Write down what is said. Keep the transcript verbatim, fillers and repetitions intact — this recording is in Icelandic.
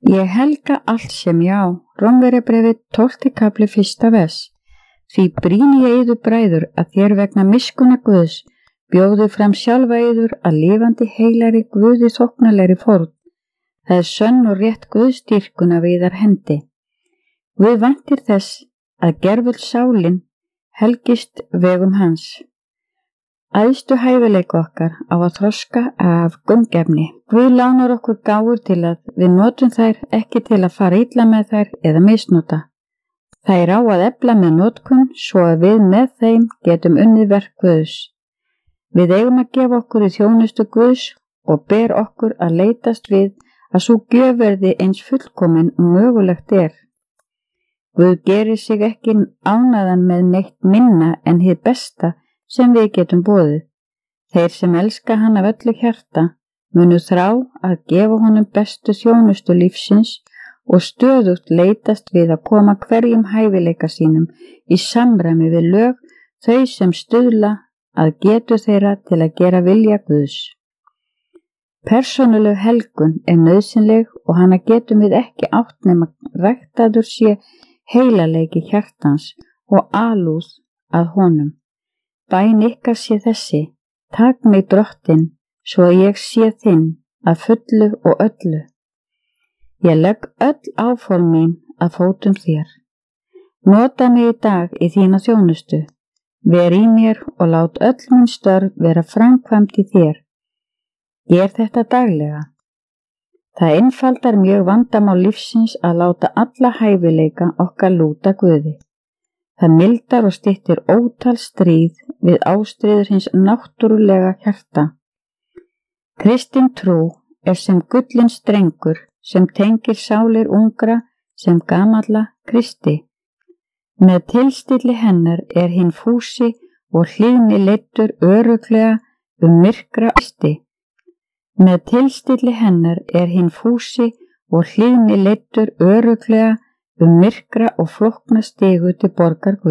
Ég helga allt sem ég á. Rómverjabréfið tólfti kafli fyrsta vers. Því brýni ég yður bræður að þér vegna miskunnar Guðs bjóðu fram sjálfa yður að lifandi heilari Guði þóknanlegri fórn. Það er sönn og rétt Guðsdýrkun af yðar hendi. Guð væntir þess að gerfull sálin helgist vegum hans. Æðstu hæfileika okkar á að þroska af gaumgæfni. Guð lánar okkur gáfur til að við notum þær, ekki til að fara illa með þær eða misnota. Þær á að efla með notkun svo að við með þeim getum unnið verk Guðs. Við eigum að gefa okkur í þjónustu Guðs og ber okkur að leitast við að sú gjöf verði eins fullkomin og mögulegt er. Guð gerir sig ekki ánægðan með neitt minna en hið besta sem við getum boðið. Þeir sem elska hann af öllu hjarta munu þrá að gefa honum bestu þjónustu lífsins og stöðugt leitast við að koma hverjum hæfileika sínum í samræmi við lög þau sem stuðla að getu þeirra til að gera vilja Guðs. Persónuleg helgun er nauðsynleg og hana getum við ekki átt nema ræktaður sé heilaleiki hjartans og alúð að honum. Bæn ykkar sé þessi: tak mig Drottinn, svo að ég sé þinn að fullu og öllu. Ég legg öll áform mín að fótum þér. Nota mig í dag í þína þjónustu. Ver í mér og lát öll mín störf vera framkvæmt í þér. Ger þetta daglega. Það einfaldar mjög vandamál lífsins að láta alla hæfileika okkar lúta Guði. Það mildar og styttir ótal stríð við ástríður hins náttúrulega hjarta. Kristin trú er sem gullinn strengur sem tengir sálir ungra sem gamalla Kristi. Með tilstilli hennar er hinn fúsi og hlýðni leiddur örugglega um myrkra Kristi. Með tilstilli hennar er hinn fúsi og hlýðni leiddur örugglega um myrkra og flókna stigu til borgar Guðs.